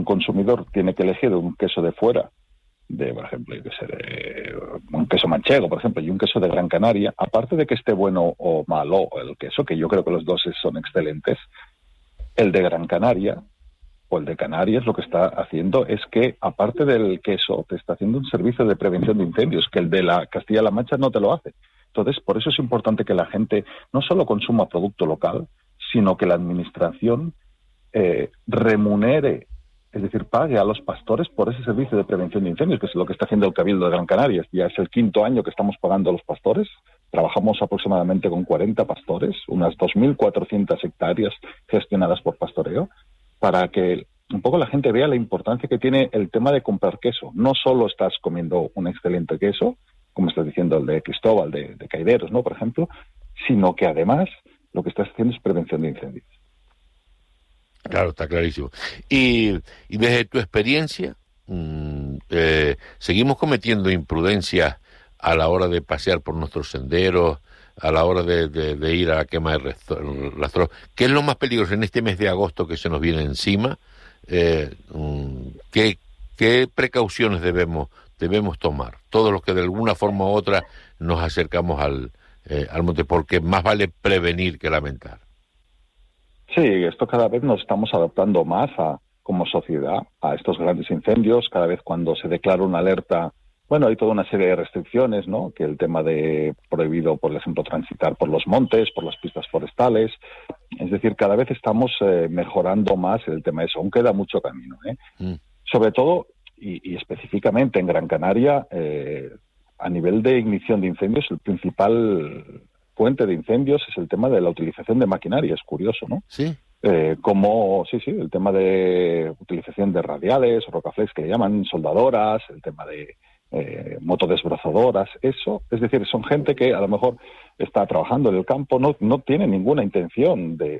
un consumidor tiene que elegir un queso de fuera, por ejemplo, un queso manchego, por ejemplo, y un queso de Gran Canaria, aparte de que esté bueno o malo el queso, que yo creo que los dos son excelentes, el de Gran Canaria o el de Canarias lo que está haciendo es que, aparte del queso, te está haciendo un servicio de prevención de incendios, que el de la Castilla-La Mancha no te lo hace. Entonces, por eso es importante que la gente no solo consuma producto local, sino que la administración remunere, es decir, pague a los pastores por ese servicio de prevención de incendios, que es lo que está haciendo el Cabildo de Gran Canaria. Ya es el 5º año que estamos pagando a los pastores. Trabajamos aproximadamente con 40 pastores, unas 2.400 hectáreas gestionadas por pastoreo, para que un poco la gente vea la importancia que tiene el tema de comprar queso. No solo estás comiendo un excelente queso, como estás diciendo el de Cristóbal, de Caideros, ¿no?, por ejemplo, sino que además lo que estás haciendo es prevención de incendios. Claro, está clarísimo. Y desde tu experiencia, ¿seguimos cometiendo imprudencias a la hora de pasear por nuestros senderos, a la hora de ir a la quema de rastros? ¿Qué es lo más peligroso en este mes de agosto que se nos viene encima? ¿Qué precauciones debemos tomar? Todos los que de alguna forma u otra nos acercamos al monte, porque más vale prevenir que lamentar. Sí, esto cada vez nos estamos adaptando más como sociedad a estos grandes incendios. Cada vez cuando se declara una alerta, bueno, hay toda una serie de restricciones, ¿no? Que el tema de prohibido, por ejemplo, transitar por los montes, por las pistas forestales. Es decir, cada vez estamos mejorando más el tema de eso. Aún queda mucho camino, ¿eh? Sobre todo, y específicamente en Gran Canaria, a nivel de ignición de incendios, el principal fuente de incendios es el tema de la utilización de maquinaria. Es curioso, ¿no? Sí. El tema de utilización de radiales, rocaflex que le llaman, soldadoras, el tema de motodesbrozadoras, eso, es decir, son gente que a lo mejor está trabajando en el campo, no tiene ninguna intención de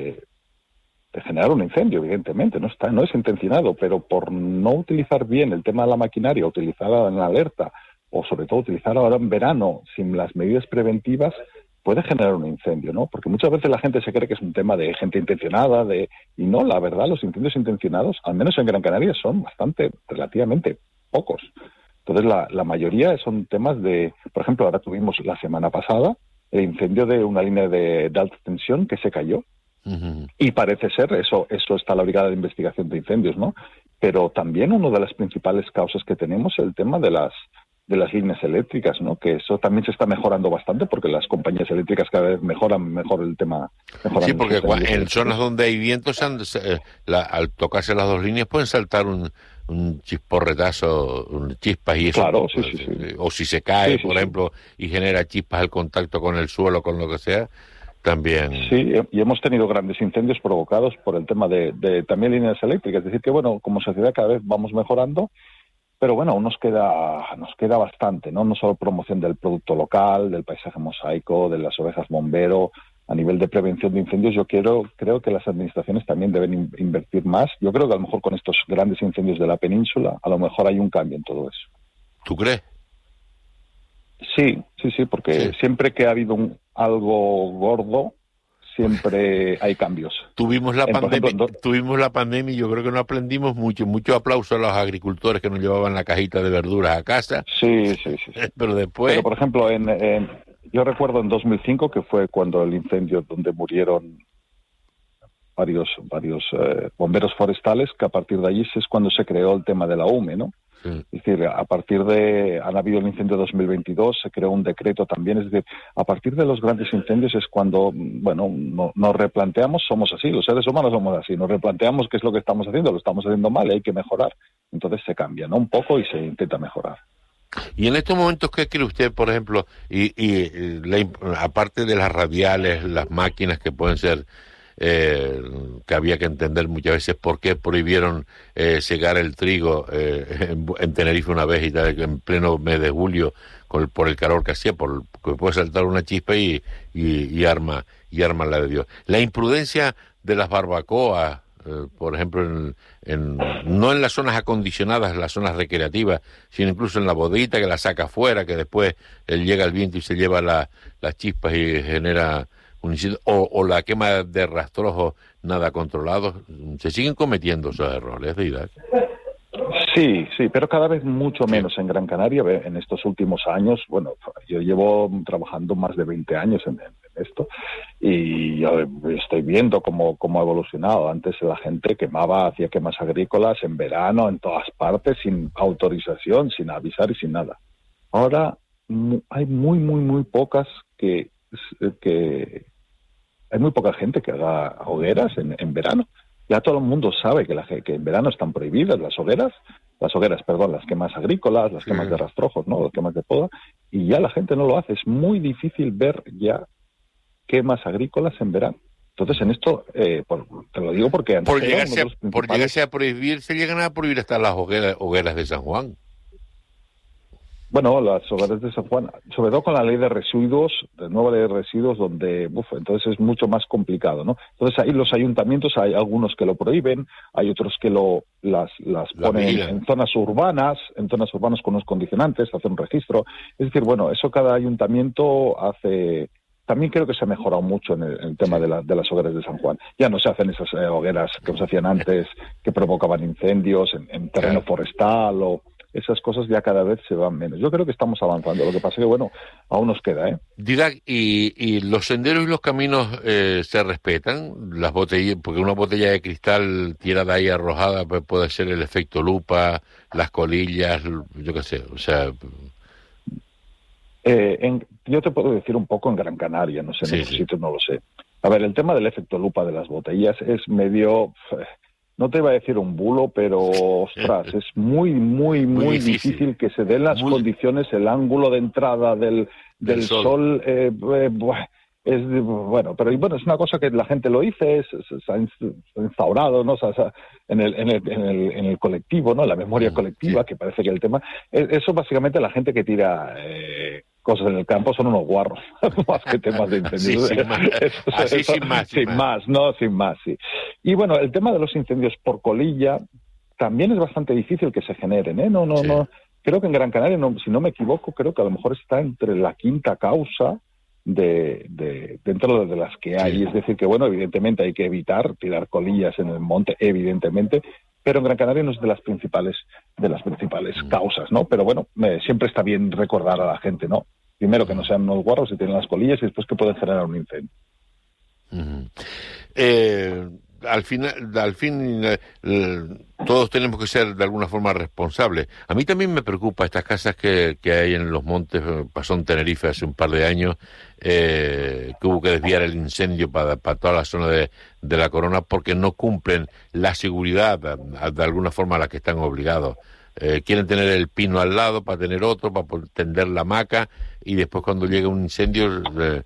generar un incendio, evidentemente, no es intencionado, pero por no utilizar bien el tema de la maquinaria, utilizada en la alerta, o sobre todo utilizar ahora en verano sin las medidas preventivas, puede generar un incendio, ¿no? Porque muchas veces la gente se cree que es un tema de gente intencionada, y no, la verdad, los incendios intencionados, al menos en Gran Canaria, son relativamente pocos. Entonces, la mayoría son temas por ejemplo, ahora tuvimos la semana pasada el incendio de una línea de alta tensión que se cayó. Uh-huh. Y parece ser, eso está la Brigada de Investigación de Incendios, ¿no? Pero también una de las principales causas que tenemos es el tema de las líneas eléctricas, ¿no? Que eso también se está mejorando bastante porque las compañías eléctricas cada vez mejoran mejor el tema. Sí, porque en zonas donde hay vientos, al tocarse las dos líneas pueden saltar un chisporretazo, chispas y eso. Claro, sí. O si se cae, por ejemplo, y genera chispas al contacto con el suelo, con lo que sea, también. Sí, y hemos tenido grandes incendios provocados por el tema de también líneas eléctricas. Es decir, que bueno, como sociedad cada vez vamos mejorando, pero bueno, aún nos queda bastante, ¿no? No solo promoción del producto local, del paisaje mosaico, de las ovejas bombero. A nivel de prevención de incendios, yo creo que las administraciones también deben invertir más. Yo creo que a lo mejor con estos grandes incendios de la península, a lo mejor hay un cambio en todo eso. ¿Tú crees? Sí, porque siempre que ha habido algo gordo, siempre hay cambios. Tuvimos la pandemia y yo creo que no aprendimos mucho. Mucho aplauso a los agricultores que nos llevaban la cajita de verduras a casa. Sí. Pero después... por ejemplo, yo recuerdo en 2005, que fue cuando el incendio donde murieron varios bomberos forestales, que a partir de allí es cuando se creó el tema de la UME, ¿no? Sí. Es decir, han habido el incendio de 2022, se creó un decreto también, es decir, a partir de los grandes incendios es cuando, bueno, nos replanteamos, somos así, los seres humanos somos así, nos replanteamos qué es lo que estamos haciendo, lo estamos haciendo mal y hay que mejorar. Entonces se cambia, ¿no? Un poco y se intenta mejorar. Y en estos momentos, ¿qué cree usted, por ejemplo, aparte de las radiales, las máquinas que pueden ser, que había que entender muchas veces por qué prohibieron segar el trigo en Tenerife una vez y tal, en pleno mes de julio, por el calor que hacía, porque puede saltar una chispa y arma la de Dios? La imprudencia de las barbacoas, por ejemplo, no en las zonas acondicionadas, las zonas recreativas, sino incluso en la bodeguita que la saca afuera, que después llega el viento y se lleva las chispas y genera un incendio, o la quema de rastrojos nada controlados. Se siguen cometiendo esos errores, Didac. Sí, sí, pero cada vez mucho menos en Gran Canaria en estos últimos años. Bueno, yo llevo trabajando más de 20 años en esto y yo estoy viendo cómo ha evolucionado. Antes la gente hacía quemas agrícolas en verano, en todas partes, sin autorización, sin avisar y sin nada. Ahora hay muy pocas hay muy poca gente que haga hogueras en verano. Ya todo el mundo sabe que en verano están prohibidas las quemas agrícolas, las quemas de rastrojos, ¿no? Las quemas de poda, y ya la gente no lo hace. Es muy difícil ver ya quemas agrícolas en verano. Entonces, en esto, te lo digo porque antes por llegarse a prohibir, se llegan a prohibir hasta las hogueras de San Juan. Bueno, las hogueras de San Juan, sobre todo con la ley de residuos, la nueva ley de residuos, donde, entonces es mucho más complicado, ¿no? Entonces ahí los ayuntamientos, hay algunos que lo prohíben, hay otros que las ponen en zonas urbanas con unos condicionantes, hacen un registro. Es decir, bueno, eso cada ayuntamiento hace. También creo que se ha mejorado mucho en el tema de las hogueras de San Juan. Ya no se hacen esas hogueras que se hacían antes, que provocaban incendios en terreno forestal o. Esas cosas ya cada vez se van menos. Yo creo que estamos avanzando. Lo que pasa es que, bueno, aún nos queda, ¿eh? Didac, ¿y los senderos y los caminos se respetan? Las botellas, porque una botella de cristal tirada ahí arrojada puede ser el efecto lupa, las colillas, yo qué sé, o sea. Yo te puedo decir un poco en Gran Canaria, no sé, en otros sitios no lo sé. A ver, el tema del efecto lupa de las botellas es medio. No te iba a decir un bulo, pero, ostras, es muy difícil que se den las condiciones, el ángulo de entrada del sol pero es una cosa que la gente lo dice, se ha instaurado, ¿no? O sea, en el colectivo, ¿no? La memoria colectiva, que parece que el tema. Eso básicamente la gente que tira cosas en el campo son unos guarros, más que temas de incendios. Sin más, sí. Y bueno, el tema de los incendios por colilla también es bastante difícil que se generen, ¿eh? No. Creo que en Gran Canaria, si no me equivoco, creo que a lo mejor está entre la quinta causa dentro de las que hay. Es decir, que bueno, evidentemente hay que evitar tirar colillas en el monte, evidentemente, pero en Gran Canaria no es de las principales causas, ¿no? Pero bueno, siempre está bien recordar a la gente, ¿no? Primero que no sean unos guarros y tienen las colillas y después que pueden generar un incendio. Al fin, todos tenemos que ser de alguna forma responsables. A mí también me preocupa estas casas que hay en los montes. Pasó en Tenerife hace un par de años, que hubo que desviar el incendio para toda la zona de la Corona porque no cumplen la seguridad de alguna forma a la que están obligados. Quieren tener el pino al lado para tener otro, para tender la hamaca, y después cuando llega un incendio,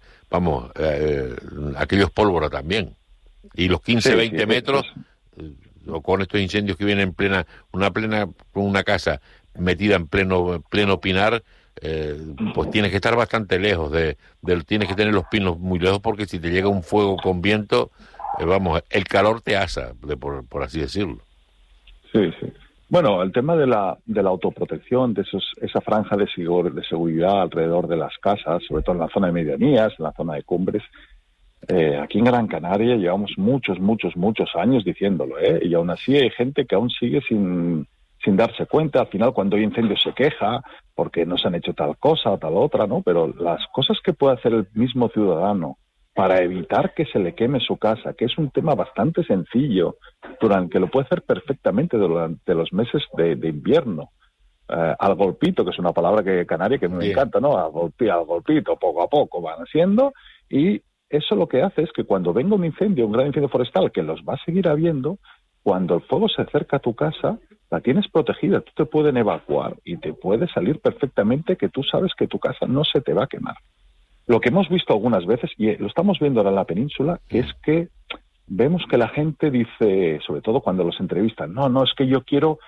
aquellos pólvora también. Y los 15-20 metros, o con estos incendios que vienen con una casa metida en pleno pinar, pues tienes que estar bastante lejos, tienes que tener los pinos muy lejos, porque si te llega un fuego con viento, el calor te asa, por así decirlo. Sí. Bueno, el tema de la autoprotección, esa franja de seguridad alrededor de las casas, sobre todo en la zona de medianías, en la zona de cumbres. Aquí en Gran Canaria llevamos muchos años diciéndolo, y aún así hay gente que aún sigue sin darse cuenta. Al final, cuando hay incendios se queja porque no se han hecho tal cosa o tal otra, ¿no? Pero las cosas que puede hacer el mismo ciudadano para evitar que se le queme su casa, que es un tema bastante sencillo, que lo puede hacer perfectamente durante los meses de invierno. Al golpito, que es una palabra canaria que me encanta, ¿no? Al golpito, poco a poco van haciendo, y eso lo que hace es que cuando venga un gran incendio forestal, que los va a seguir habiendo, cuando el fuego se acerca a tu casa, la tienes protegida, tú te pueden evacuar y te puede salir perfectamente, que tú sabes que tu casa no se te va a quemar. Lo que hemos visto algunas veces, y lo estamos viendo ahora en la península, que es que vemos que la gente dice, sobre todo cuando los entrevistan, no, es que yo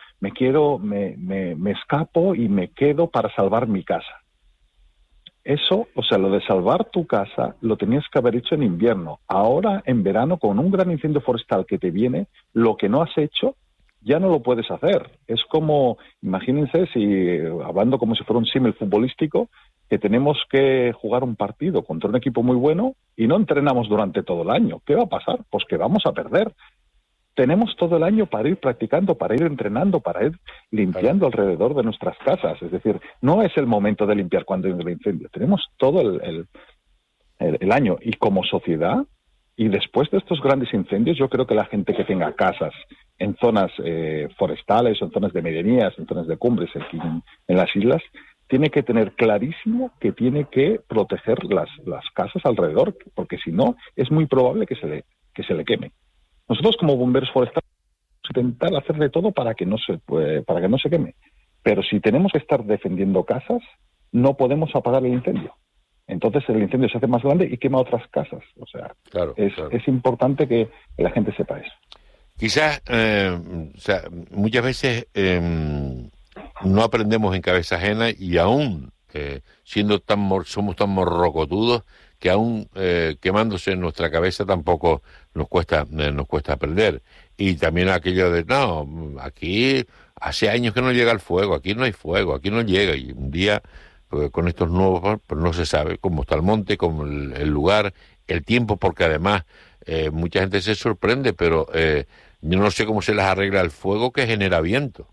me escapo y me quedo para salvar mi casa. Eso, o sea, lo de salvar tu casa lo tenías que haber hecho en invierno. Ahora, en verano, con un gran incendio forestal que te viene, lo que no has hecho ya no lo puedes hacer. Es como, imagínense, hablando como si fuera un símil futbolístico, que tenemos que jugar un partido contra un equipo muy bueno y no entrenamos durante todo el año. ¿Qué va a pasar? Pues que vamos a perder. Tenemos todo el año para ir practicando, para ir entrenando, para ir limpiando alrededor de nuestras casas. Es decir, no es el momento de limpiar cuando hay un incendio. Tenemos todo el año. Y como sociedad, y después de estos grandes incendios, yo creo que la gente que tenga casas en zonas forestales, en zonas de medianías, en zonas de cumbres, aquí en las islas, tiene que tener clarísimo que tiene que proteger las casas alrededor, porque si no, es muy probable que se le queme. Nosotros como bomberos forestales intentar hacer de todo para que no se queme. Pero si tenemos que estar defendiendo casas, no podemos apagar el incendio. Entonces el incendio se hace más grande y quema otras casas. O sea, claro. Es importante que la gente sepa eso. Quizás, muchas veces no aprendemos en cabeza ajena y aún somos tan morrocotudos que aún quemándose en nuestra cabeza tampoco nos cuesta aprender. Y también aquello de, no, aquí hace años que no llega el fuego, aquí no hay fuego, aquí no llega. Y un día, con estos nuevos, pues no se sabe cómo está el monte, cómo el lugar, el tiempo, porque además mucha gente se sorprende, pero yo no sé cómo se les arregla el fuego que genera viento.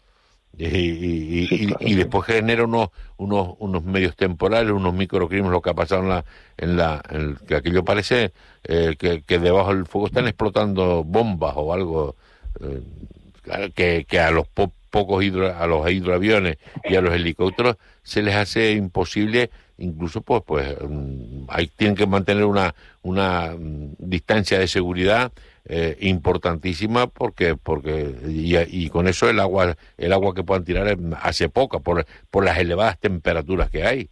Y después genera unos medios temporales, unos microclimas, lo que ha pasado que aquello parece que debajo del fuego están explotando bombas o algo, claro, que a los a los hidroaviones y a los helicópteros se les hace imposible, incluso ahí tienen que mantener una distancia de seguridad importantísima porque con eso el agua que puedan tirar hace poca por las elevadas temperaturas que hay.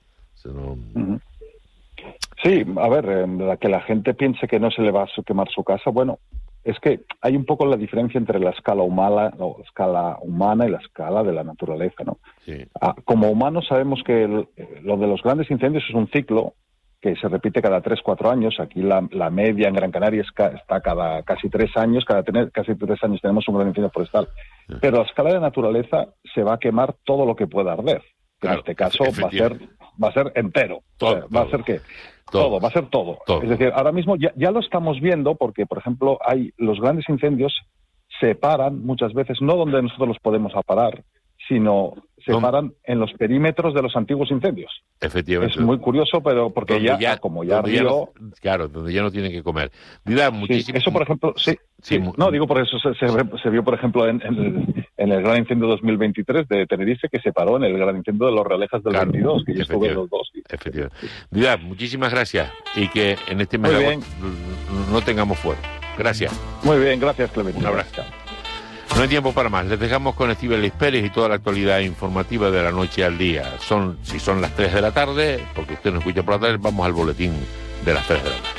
Sí, a ver, que la gente piense que no se le va a quemar su casa, bueno, es que hay un poco la diferencia entre la escala humana y la escala de la naturaleza, ¿no? Sí. Como humanos sabemos que lo de los grandes incendios es un ciclo que se repite cada 3-4 años. Aquí la media en Gran Canaria está cada casi 3 años, casi 3 años tenemos un gran incendio forestal. Sí. Pero a escala de naturaleza se va a quemar todo lo que pueda arder. Claro, en este caso va a ser entero. ¿Va a ser qué? Todo, va a ser todo. Es decir, ahora mismo ya lo estamos viendo porque, por ejemplo, los grandes incendios se paran muchas veces, no donde nosotros los podemos parar, sino se paran en los perímetros de los antiguos incendios. Efectivamente. Es muy curioso, pero porque donde ya no tienen que comer. Mira, muchísimas... Eso, por ejemplo, digo por eso se vio, por ejemplo, en el gran incendio 2023 de Tenerife, que se paró en el gran incendio de los Realejas del 22, que yo estuve en los dos. Efectivamente. Mira, muchísimas gracias y que en este mes de agosto no tengamos fuego. Gracias. Muy bien, gracias, Clemente. Un abrazo. No hay tiempo para más. Les dejamos con Estíbaliz Pérez y toda la actualidad informativa de la noche al día. Si son las 3 de la tarde, porque usted no escucha por la tarde, vamos al boletín de las 3 de la tarde.